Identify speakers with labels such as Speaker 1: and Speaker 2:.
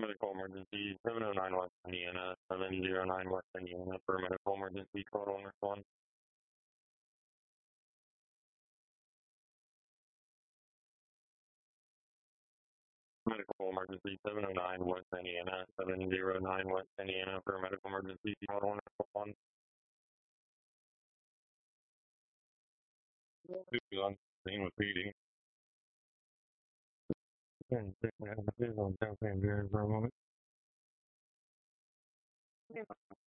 Speaker 1: Medical emergency 709 West Indiana, 709 West Indiana for medical emergency total on this one. Medical emergency 709 West Indiana, 709 West Indiana for medical emergency total on this one. Who's on scene with feeding? And on South Van Buren for a moment.